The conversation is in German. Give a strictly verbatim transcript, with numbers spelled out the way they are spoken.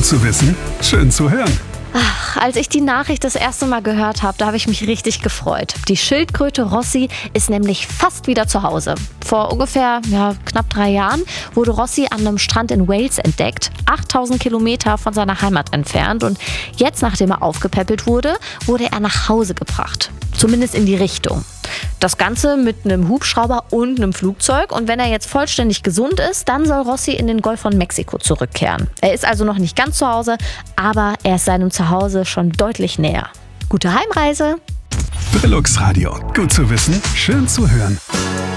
zu wissen, schön zu hören. Ach, als ich die Nachricht das erste Mal gehört habe, da habe ich mich richtig gefreut. Die Schildkröte Rossi ist nämlich fast wieder zu Hause. Vor ungefähr ja, knapp drei Jahren wurde Rossi an einem Strand in Wales entdeckt, achttausend Kilometer von seiner Heimat entfernt. Und jetzt, nachdem er aufgepäppelt wurde, wurde er nach Hause gebracht. Zumindest in die Richtung. Das Ganze mit einem Hubschrauber und einem Flugzeug. Und wenn er jetzt vollständig gesund ist, dann soll Rossi in den Golf von Mexiko zurückkehren. Er ist also noch nicht ganz zu Hause, aber er ist seinem Zuhause schon deutlich näher. Gute Heimreise! Brillux Radio. Gut zu wissen, schön zu hören.